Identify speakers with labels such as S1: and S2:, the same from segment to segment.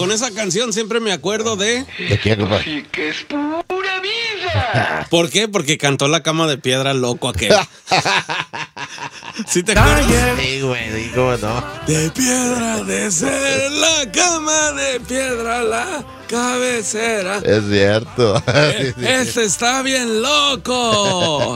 S1: con esa canción siempre me acuerdo de...
S2: ¿De quién, compadre?
S3: Así que es pura vida.
S1: ¿Por qué? Porque cantó La Cama de Piedra, loco aquel. ¿Sí te acuerdas?
S2: Sí, güey, ¿cómo no?
S1: De piedra de ser la cama de piedra, la cabecera.
S2: Es cierto.
S1: Este está bien loco.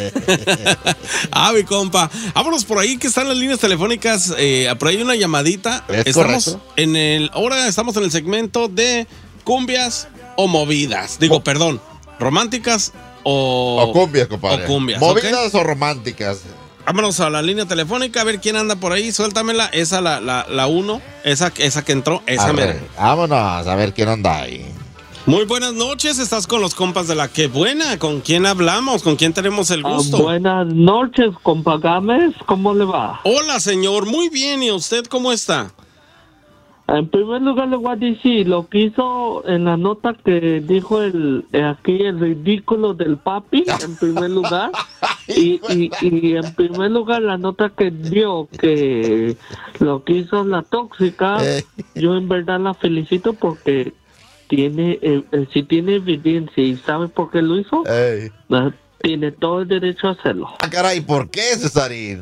S1: Mi compa. Vámonos por ahí que están las líneas telefónicas. Por ahí una llamadita.
S2: Correcto.
S1: Ahora estamos en el segmento de cumbias o movidas. Digo, perdón, románticas o
S2: cumbias, compadre.
S1: O cumbias,
S2: ¿movidas o románticas?
S1: Vámonos a la línea telefónica a ver quién anda por ahí. Suéltamela. Esa, la 1. Esa que entró. Esa mera.
S2: Vámonos a ver quién anda ahí.
S1: Muy buenas noches. Estás con los compas de La Que Buena. ¿Con quién hablamos? ¿Con quién tenemos el gusto?
S4: Buenas noches, compa Gámez. ¿Cómo le va?
S1: Hola, señor. Muy bien. ¿Y usted cómo está?
S4: En primer lugar le voy a decir lo que hizo en la nota que dijo aquí el ridículo del papi, en primer lugar. Y en primer lugar la nota que dio que lo que hizo la tóxica, yo en verdad la felicito porque si tiene evidencia y sabe por qué lo hizo, tiene todo el derecho a hacerlo.
S2: Caray, ¿por qué, Cesarín?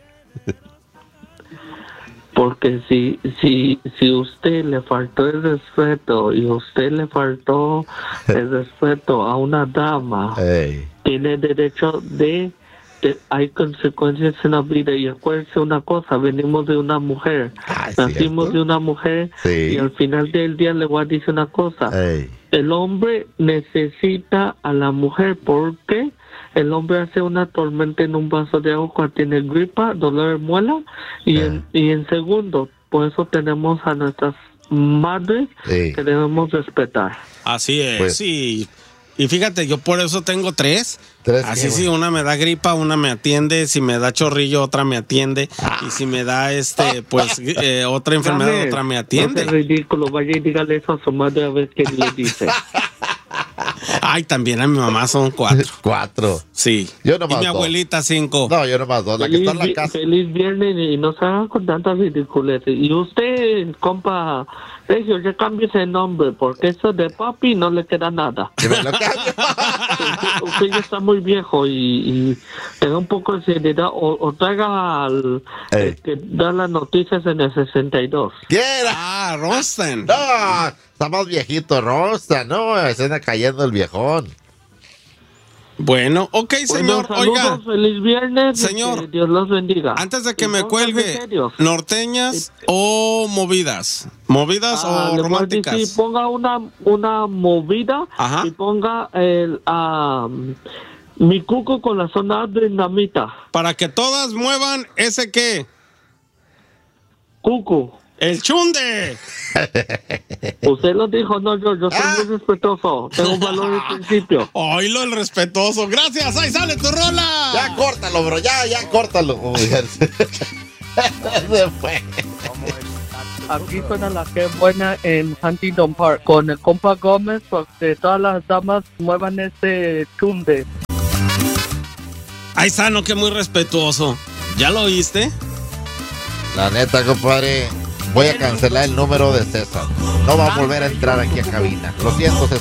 S4: Porque si usted le faltó el respeto y usted le faltó el respeto a una dama, tiene derecho hay consecuencias en la vida. Y acuérdense una cosa, venimos de una mujer, nacimos de una mujer, y al final del día le voy a decir una cosa, el hombre necesita a la mujer porque el hombre hace una tormenta en un vaso de agua cuando tiene gripa, dolor de muela, y en segundo, por eso tenemos a nuestras madres que debemos respetar.
S1: Así es, pues, sí. Y fíjate, yo por eso tengo tres. Así sí, una me da gripa, una me atiende, si me da chorrillo, otra me atiende, y si me da otra enfermedad, otra me atiende.
S4: No es ridículo, vaya y dígale eso a su madre a ver qué le dice.
S1: Ay, también a mi mamá son 4.
S2: 4.
S1: Sí.
S2: Yo nomás
S1: y mi abuelita 5.
S2: No, yo nomás 2. La que está en la casa.
S4: Feliz viernes y no se hagan con tantas ridiculeces. Y usted, compa Sergio, ya cambie ese nombre porque eso de papi no le queda nada.
S2: Que me lo cambio.
S4: Usted ya está muy viejo y tenga un poco de seriedad o traiga al que da las noticias en el 62.
S2: ¿Quién?
S1: Rosten.
S2: No, está más viejito Rosten, no, se anda cayendo el viejón.
S1: Bueno, ok, señor.
S4: Bueno, saludos, oiga, feliz viernes.
S1: Señor,
S4: Dios los bendiga.
S1: Antes de que me cuelgue, ¿norteñas o movidas? ¿Movidas o románticas?
S4: Sí, ponga una movida.
S1: Ajá.
S4: Y ponga mi cuco con la zona dinamita.
S1: Para que todas muevan ese qué.
S4: Cuco.
S1: ¡El chunde!
S4: Usted lo dijo, no yo soy muy respetuoso. Tengo un valor de principio.
S1: Oílo, el respetuoso. ¡Gracias! ¡Ahí sale tu rola!
S2: Ya córtalo, bro, ya córtalo. Se fue.
S4: Aquí suena La Que Buena en Huntington Park con el compa Gómez, porque todas las damas muevan ese chunde.
S1: Ahí está, no, que muy respetuoso. ¿Ya lo oíste?
S2: La neta, compadre, voy a cancelar el número de César. No va a volver a entrar aquí a cabina. Lo siento, César.